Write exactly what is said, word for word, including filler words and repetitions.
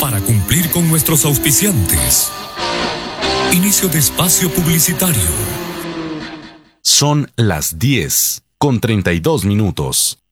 para cumplir con nuestros auspiciantes. Inicio de espacio publicitario. Son las diez con treinta y dos minutos.